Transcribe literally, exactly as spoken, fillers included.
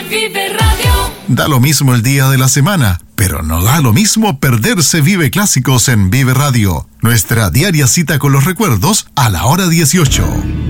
Vive Radio. Da lo mismo el día de la semana, pero no da lo mismo perderse Vive Clásicos en Vive Radio. Nuestra diaria cita con los recuerdos a la hora dieciocho.